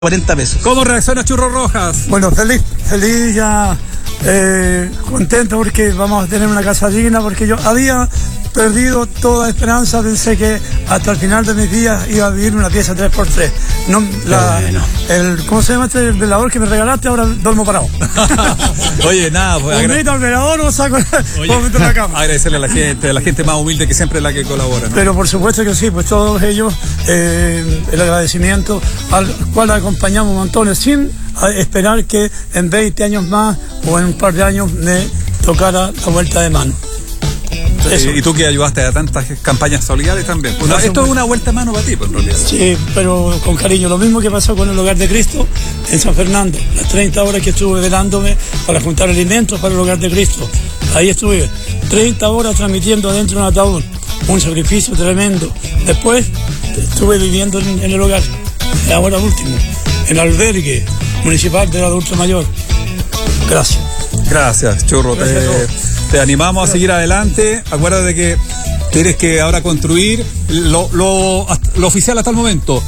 40 pesos. ¿Cómo reacciona Churro Rojas? Bueno, feliz ya, contento porque vamos a tener una casa digna, porque yo había perdido toda esperanza, pensé que hasta el final de mis días iba a vivir una pieza 3x3. No, ¿cómo se llama el velador que me regalaste? Ahora duermo parado. Oye, nada, pues invito al velador o saco meto en la cama. Agradecerle a la gente más humilde que siempre es la que colabora, ¿no? Pero por supuesto que sí, pues todos ellos, el agradecimiento al cual acompañamos montones, sin esperar que en 20 años más o en un par de años me tocara la vuelta de mano. Y tú que ayudaste a tantas campañas solidarias también. Bueno, esto es una vuelta de mano para ti, pues, en realidad. Sí, pero con cariño. Lo mismo que pasó con el Hogar de Cristo en San Fernando. Las 30 horas que estuve velándome para juntar alimentos para el Hogar de Cristo. Ahí estuve 30 horas transmitiendo dentro de un ataúd. Un sacrificio tremendo. Después estuve viviendo en el hogar. Y ahora último, en el albergue municipal del adulto mayor. Gracias. Gracias, Churro. Te animamos a seguir adelante. Acuérdate que tienes que ahora construir lo oficial hasta el momento.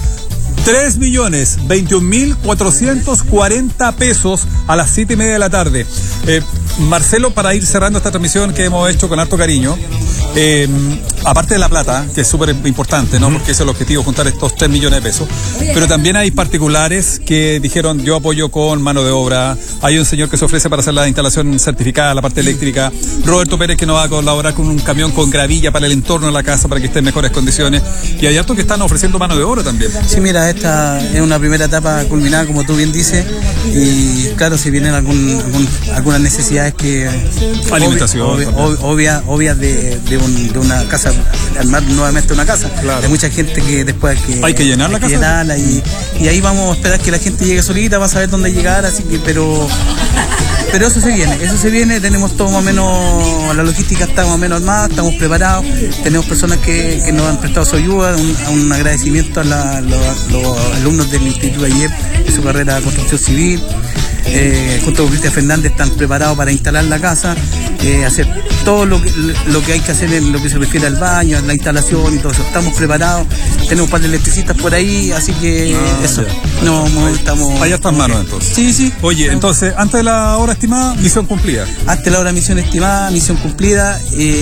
3.021.440 pesos a las 7:30 de la tarde. Marcelo, para ir cerrando esta transmisión que hemos hecho con harto cariño, aparte de la plata, que es súper importante, ¿no? Porque ese es el objetivo, juntar estos 3 millones de pesos. Pero también hay particulares que dijeron, yo apoyo con mano de obra. Hay un señor que se ofrece para hacer la instalación certificada, la parte eléctrica. Roberto Pérez, que nos va a colaborar con un camión con gravilla para el entorno de la casa, para que esté en mejores condiciones. Y hay hartos que están ofreciendo mano de obra también. Sí, mira, esta es una primera etapa culminada, como tú bien dices. Y claro, si vienen algunas necesidades que... Alimentación. Obvias de una casa, armar nuevamente una casa. Claro. Hay mucha gente que después hay que llenar la casa. Llenarla y ahí vamos a esperar que la gente llegue solita, va a saber dónde llegar, así que pero eso se viene, tenemos todo más o menos, la logística está más o menos armada, estamos preparados, tenemos personas que nos han prestado su ayuda, un agradecimiento a los alumnos del Instituto AIEP de su carrera de construcción civil. Junto con Cristian Fernández están preparados para instalar la casa, hacer todo lo que hay que hacer en lo que se refiere al baño, a la instalación y todo eso. Estamos preparados, tenemos un par de electricistas por ahí, así que eso. Estamos... Allá están manos entonces. Sí. Oye, entonces, antes de la hora estimada, misión cumplida. Antes de la hora misión estimada, misión cumplida.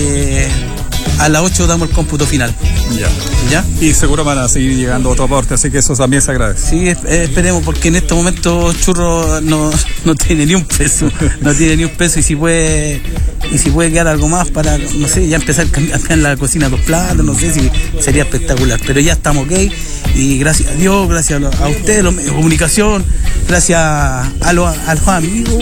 A las 8 damos el cómputo final. ¿Ya? Y seguro van a seguir llegando otro aporte, así que eso también se agradece. Sí, esperemos, porque en este momento Churro no tiene ni un peso. No tiene ni un peso, y si puede quedar algo más para, no sé, ya empezar a cambiar la cocina los platos, no sé si sería espectacular. Pero ya estamos ok, y gracias a Dios, gracias a ustedes, los medios de comunicación, gracias a los amigos.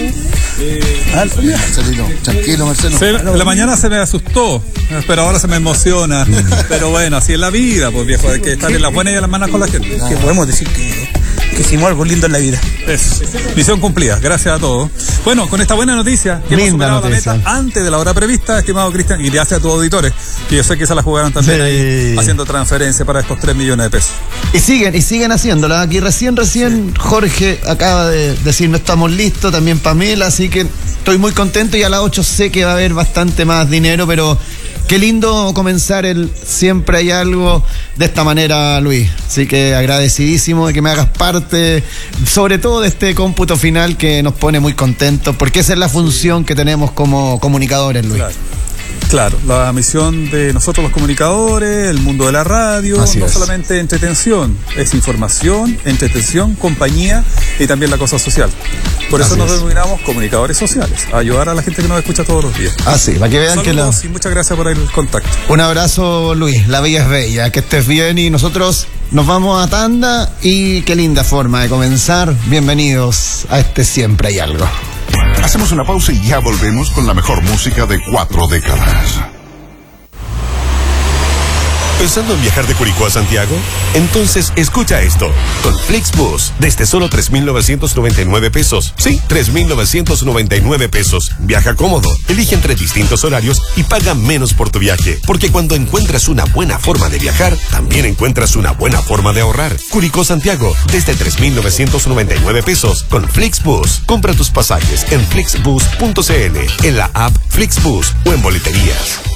Marcelino, tranquilo, Marcelo. La mañana se me asustó, pero ahora se me emociona. Pero bueno, así es la vida, pues viejo, hay que estar en las buenas y en las malas con la gente. Que podemos decir que hicimos algo lindo en la vida. Eso. Misión cumplida, gracias a todos. Bueno, con esta buena noticia, que hemos superado la meta antes de la hora prevista, estimado Cristian, y gracias a tus auditores, que yo sé que se la jugaron también ahí, haciendo transferencia para estos 3 millones de pesos. Y siguen haciéndola. Aquí recién Jorge acaba de decir, no estamos listos, también Pamela, así que estoy muy contento, y a las 8 sé que va a haber bastante más dinero, pero qué lindo comenzar Siempre Hay Algo de esta manera, Luis. Así que agradecidísimo de que me hagas parte, sobre todo de este cómputo final, que nos pone muy contentos, porque esa es la función que tenemos como comunicadores, Luis. Claro, la misión de nosotros los comunicadores, el mundo de la radio, no solamente entretención, es información, entretención, compañía y también la cosa social. Por eso nos denominamos comunicadores sociales, a ayudar a la gente que nos escucha todos los días. Así, para que vean. Saludos y muchas gracias por el contacto. Un abrazo, Luis, la vida es bella, que estés bien, y nosotros nos vamos a tanda, y qué linda forma de comenzar. Bienvenidos a Siempre Hay Algo. Hacemos una pausa y ya volvemos con la mejor música de 4 décadas. ¿Pensando en viajar de Curicó a Santiago? Entonces escucha esto. Con Flixbus, desde solo 3.999 pesos. Sí, 3.999 pesos. Viaja cómodo, elige entre distintos horarios y paga menos por tu viaje. Porque cuando encuentras una buena forma de viajar, también encuentras una buena forma de ahorrar. Curicó Santiago, desde 3.999 pesos. Con Flixbus, compra tus pasajes en flixbus.cl, en la app Flixbus o en boleterías.